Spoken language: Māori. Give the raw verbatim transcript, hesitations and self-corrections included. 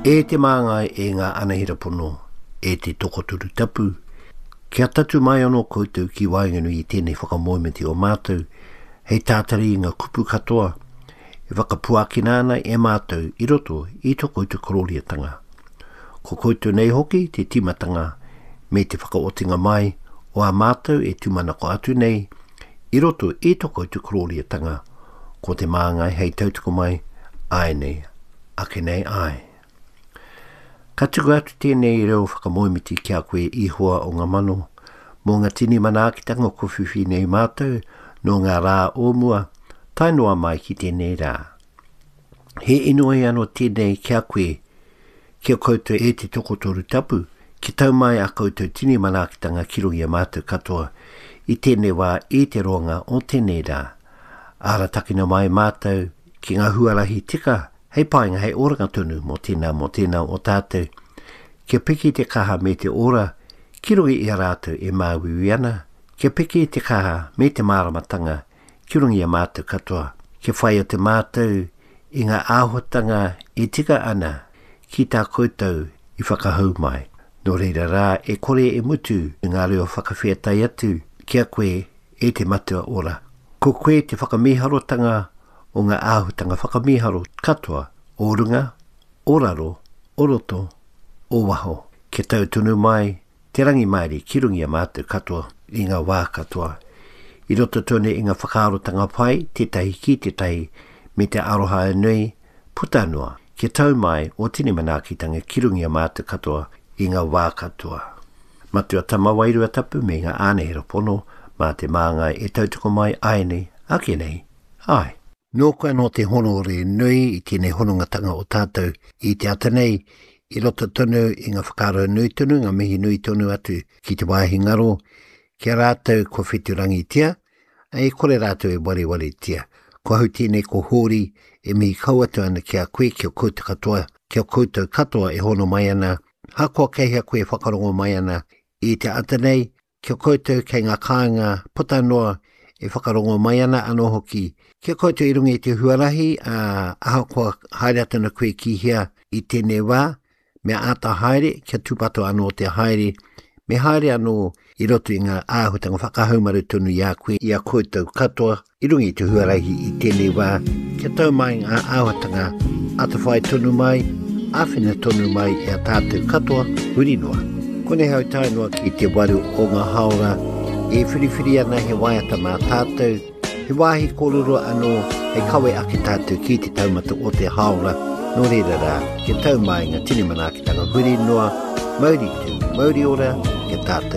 E te māngai e ngā anahira pono, e te tokoturu tapu. Kia tatu mai anō koutou ki wainganu i tēnei whakamoemeti o mātou, hei tātari i ngā kupu katoa, e whakapuakina ana e mātou i roto i tō koutou kororiatanga. Ko koutou nei hoki te timatanga me te whakaotinga mai o a mātou e tumanako atu nei i roto i tō koutou kororiatanga, ko te māngai hei tautoko mai, ai nei, ake nei ai. Ka tuku atu tēnei reo whakamoemiti kia koe ihua o ngā mano, mō ngā tini manaakitanga ko whiwhi nei mātou, no ngā rā ōmua, tai noa mai ki tēnei rā. He inoi anō tēnei kia koe, kia koutou e te tokotoru tapu, ki tau mai a koutou tini manaakitanga kirongi a mātou katoa, i tēnei wā e te ronga o tēnei rā. Ara takina mai mātou, ki ngā huarahi tika, hei painga hei oranga tunu mo tēnā mo tēnā o tātou. Kia piki te kaha me te ora, kirongi i a rātou e māwiwi ana. Kia piki te kaha me te māramatanga, kirongi a mātou katoa. Kia whai o te mātou i ngā āhuatanga e tika ana ki tā koutou i whakahau mai. Nō reira rā e kore e mutu i ngā reo whakawhiatai atu, kia koe e te matua ora. Ko koe te whakamiharotanga o ngā āhutanga whakamiharo katoa, o runga, o raro, o roto, o waho. Ke tau tunu mai, te rangi mairi kirungi a mātou katoa i ngā wā katoa. I roto tone i ngā whakaarotanga pai, te tahi ki te tahi, me te aroha nui, puta noa. Ke tau mai o tini manaakitanga kirungi a mātou katoa i ngā wā katoa. Matua tamawairua tapu me ngā ānehera pono, mā te māngai e tautoko mai ai nei, ake nei, ai. Nō koe no te hono re nui i tēnei honongatanga o tātou i te atanei, i roto tonu i ngā whakaro nui tonu, ngā mihi nui tonu atu ki te wāhi ngaro, kia rātou ko whiturangi tia, e kore rātou e wari wari tia. Ko hau tēnei ko hōri e mihi kauatu ana kia koe kia koutou katoa, kia koutou katoa e hono mai ana, hakoa kei hea koe whakarongo mai ana i te atanei, kia koutou kei ngā kāinga puta noa e whakarongo mai ana anō hoki. Kia koutou i rungi te huarahi, a aha kua haere atana koe ki hea i tēnei wā, mea āta haere, kia tūpato anō te haere, me haere anō i roto i ngā āhutanga whakahaumaru tonu i a koe i a koutou katoa, i rungi te huarahi i tēnei wā, kia tau mai ngā āhutanga, ata whai tonu mai, āwhina tonu mai i a tātou katoa, huri noa. Kone hau tai noa ki te waru o ngā haora, e whiriwhiri ana he waiata mā tātou, he wāhi kōrero anō hei kawe ake tātou ki te taumata o te haora, nō reira rā, ke tau mai ngā tini manaakitanga huri noa, mauri tu, mauri ora, ke tātou.